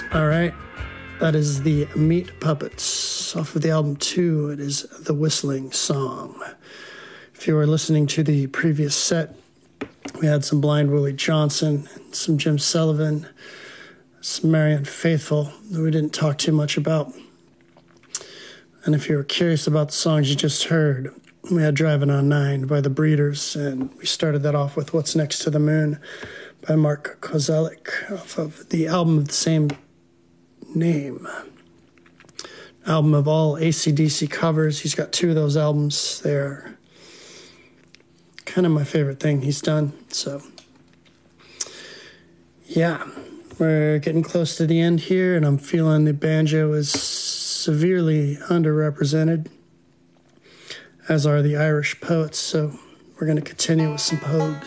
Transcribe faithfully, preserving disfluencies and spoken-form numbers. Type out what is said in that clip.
All right. That is the Meat Puppets off of the album two. It is The Whistling Song. If you were listening to the previous set, we had some Blind Willie Johnson, some Jim Sullivan, some Marianne Faithfull that we didn't talk too much about. And if you were curious about the songs you just heard, we had Driving on Nine by The Breeders, and we started that off with What's Next to the Moon by Mark Kozelek off of the album of the same name. Album of all A C D C covers. He's got two of those albums. They're kind of my favorite thing he's done. So, yeah, we're getting close to the end here, and I'm feeling the banjo is severely underrepresented, as are the Irish poets. So we're going to continue with some Pogues.